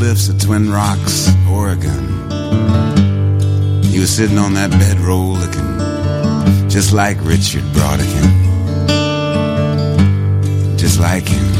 cliffs of Twin Rocks, Oregon. He was sitting on that bedroll looking just like Richard Brautigan. Just like him.